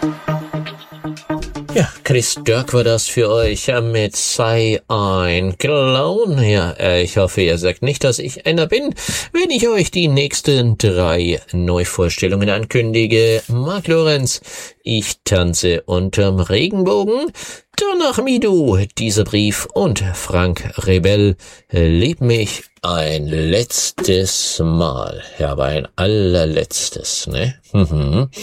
Ja, Chris Dirk war das für euch mit Sei ein Clown. Ja, ich hoffe, ihr sagt nicht, dass ich einer bin, wenn ich euch die nächsten 3 Neuvorstellungen ankündige. Mark Lorenz, Ich tanze unterm Regenbogen, danach Midu, Dieser Brief und Frank Rebell, Lieb mich ein letztes Mal. Ja, aber ein allerletztes, ne?